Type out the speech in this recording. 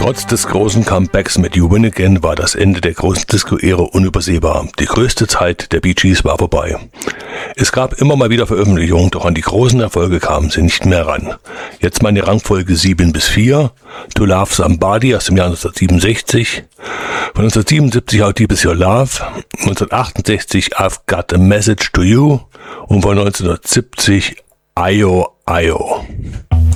Trotz des großen Comebacks mit You Win Again war das Ende der großen Disco-Ära unübersehbar. Die größte Zeit der Bee Gees war vorbei. Es gab immer mal wieder Veröffentlichungen, doch an die großen Erfolge kamen sie nicht mehr ran. Jetzt meine Rangfolge 7 bis 4. To Love Somebody aus dem Jahr 1967. Von 1977 How Deep Is Your Love. 1968 I've Got a Message to You. Und von 1970 Ayo Ayo.